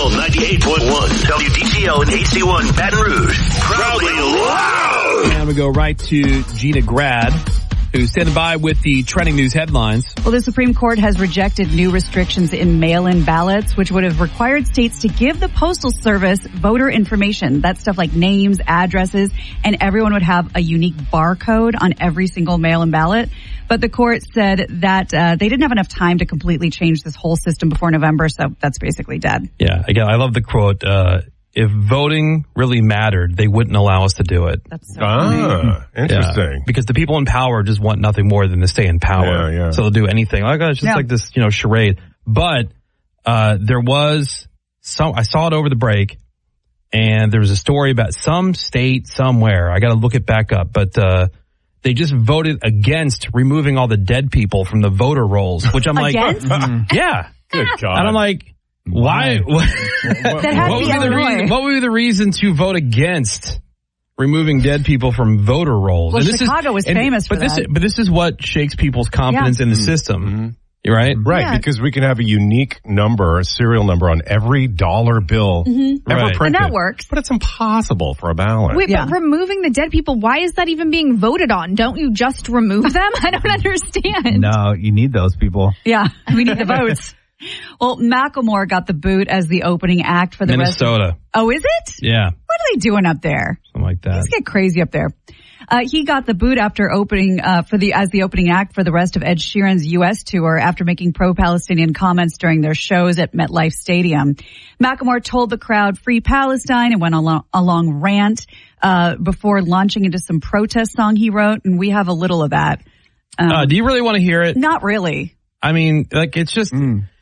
Channel 98.1, WDTL and HD1 Baton Rouge. Proudly loud. And we go right to Gina Grad, who's standing by with the trending news headlines. Well, the Supreme Court has rejected new restrictions in mail-in ballots, which would have required states to give the Postal Service voter information. That's stuff like names, addresses, and everyone would have a unique barcode on every single mail-in ballot. But the court said that they didn't have enough time to completely change this whole system before November, so that's basically dead. Yeah, again, I love the quote, if voting really mattered, they wouldn't allow us to do it. That's so funny. Interesting. Yeah, because the people in power just want nothing more than to stay in power. Yeah. So they'll do anything. Like, it's just like this, charade. But there was I saw it over the break, and there was a story about some state somewhere. I got to look it back up, but they just voted against removing all the dead people from the voter rolls, which I'm like, yeah. Good God. And I'm like, why? What would be the reason to vote against removing dead people from voter rolls? Well, Chicago was famous for that. But this is what shakes people's confidence in the system. Mm-hmm. Right? Right, because we can have a unique number, a serial number on every dollar bill ever printed. And that works. But it's impossible for a ballot. Wait, but removing the dead people, why is that even being voted on? Don't you just remove them? I don't understand. No, you need those people. Yeah, we need the votes. Well, Macklemore got the boot as the opening act for the Minnesota. Oh, is it? Yeah. What are they doing up there? Something like that. Things get crazy up there. He got the boot after opening as the opening act for the rest of Ed Sheeran's U.S. tour after making pro-Palestinian comments during their shows at MetLife Stadium. Macklemore told the crowd "Free Palestine" and went on a long rant before launching into some protest song he wrote, and we have a little of that. Do you really want to hear it? Not really. I mean, like, it's just